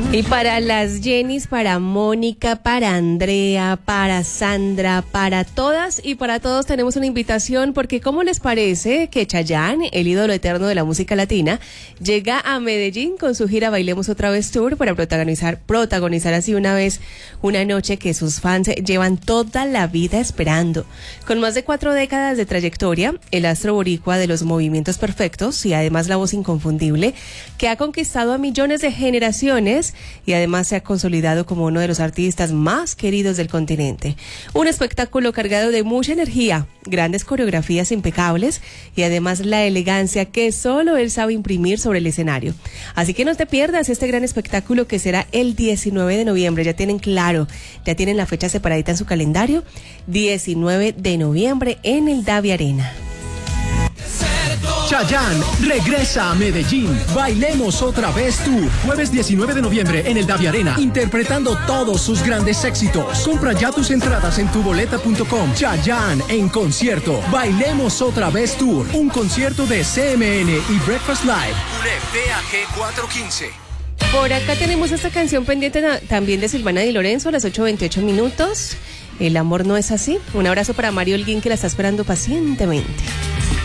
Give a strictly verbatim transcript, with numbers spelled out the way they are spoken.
Y para las Jennys, para Mónica, para Andrea, para Sandra, para todas y para todos tenemos una invitación porque ¿cómo les parece que Chayanne, el ídolo eterno de la música latina, llega a Medellín con su gira Bailemos Otra Vez Tour para protagonizar, protagonizar así una vez una noche que sus fans llevan toda la vida esperando? Con más de cuatro décadas de trayectoria, el astro boricua de los movimientos perfectos y además la voz inconfundible que ha conquistado a millones de generaciones y además se ha consolidado como uno de los artistas más queridos del continente. Un espectáculo cargado de mucha energía, grandes coreografías impecables y además la elegancia que solo él sabe imprimir sobre el escenario. Así que no te pierdas este gran espectáculo que será el diecinueve de noviembre. Ya tienen claro, ya tienen la fecha separadita en su calendario, diecinueve de noviembre en el Davi Arena. Chayanne regresa a Medellín. Bailemos Otra Vez Tour. Jueves diecinueve de noviembre en el Davi Arena. Interpretando todos sus grandes éxitos. Compra ya tus entradas en tuboleta punto com. Chayanne en concierto. Bailemos Otra Vez Tour. Un concierto de C M N y Breakfast Live. P A G cuatrocientos quince. Por acá tenemos esta canción pendiente también de Silvana Di Lorenzo a las ocho veintiocho minutos. El amor no es así. Un abrazo para Mario Holguín que la está esperando pacientemente.